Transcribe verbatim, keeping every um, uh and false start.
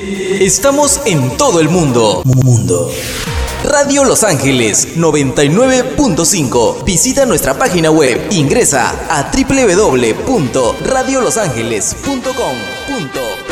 Estamos en todo el mundo. Mundo. Radio Los Ángeles noventa y nueve punto cinco. Visita nuestra página web. Ingresa a doble u doble u doble u punto radio los ángeles punto com punto